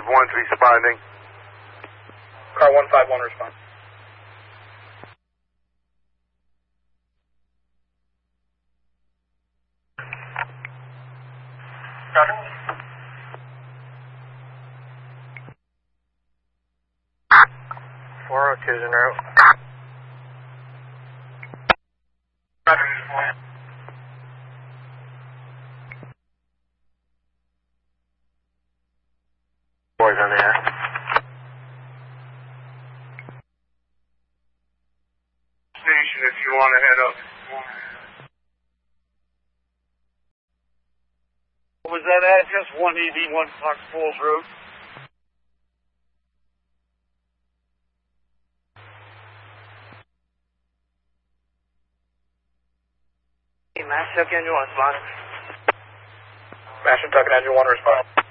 responding. Car 151 respond. Roger. 402's en route. Roger. Boys on the air. Station if you want to head up. What was that address? 181 Fox Falls Road? Master Tuck Engine 1 respond. Master Tuck Engine 1 respond.